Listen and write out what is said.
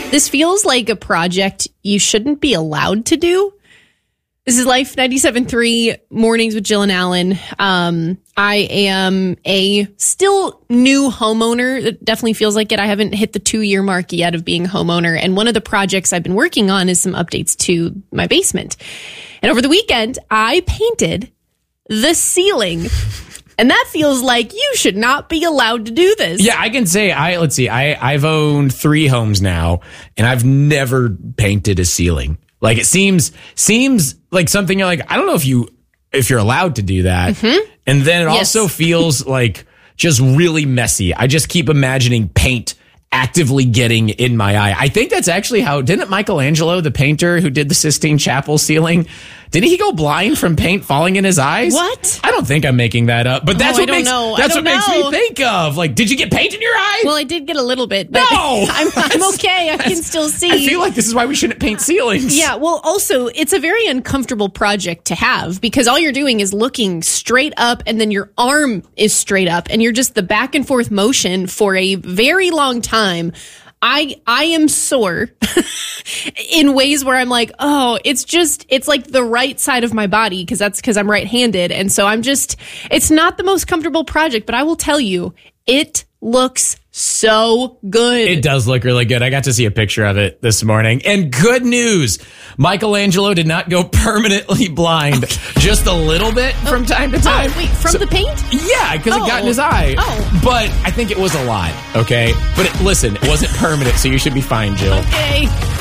This feels like a project you shouldn't be allowed to do. This is Life 97.3 Mornings with Jill and Allen. I am a still new homeowner. It definitely feels like it. I haven't hit the 2-year mark yet of being a homeowner. And one of the projects I've been working on is some updates to my basement. And over the weekend, I painted the ceiling. And that feels like you should not be allowed to do this. Yeah, I can say I've owned 3 homes now, and I've never painted a ceiling. Like, it seems like something you're like, I don't know if you're allowed to do that. Mm-hmm. And then it also feels like just really messy. I just keep imagining paint actively getting in my eye. I think that's actually how, didn't Michelangelo, the painter who did the Sistine Chapel ceiling, didn't he go blind from paint falling in his eyes? What? I don't think I'm making that up, but that's what makes me think of. Like, did you get paint in your eye? Well, I did get a little bit, but no! I'm okay. I can still see. I feel like this is why we shouldn't paint ceilings. Yeah, well, also, it's a very uncomfortable project to have because all you're doing is looking straight up and then your arm is straight up and you're just the back and forth motion for a very long time. I am sore in ways where I'm like, oh, it's like the right side of my body because I'm right-handed. And so it's not the most comfortable project, but I will tell you, it looks so good. It does look really good. I got to see a picture of it this morning. And good news, Michelangelo did not go permanently blind. Okay. Just a little bit from time to time. Oh, wait, from the paint? Yeah, because it got in his eye. Oh. But I think it was a lot, okay? But listen, it wasn't permanent, so you should be fine, Jill. Okay.